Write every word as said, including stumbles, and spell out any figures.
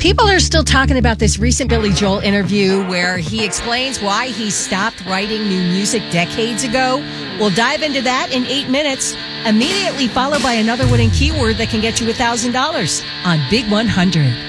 People are still talking about this recent Billy Joel interview where he explains why he stopped writing new music decades ago. We'll dive into that in eight minutes, immediately followed by another winning keyword that can get you one thousand dollars on Big one hundred.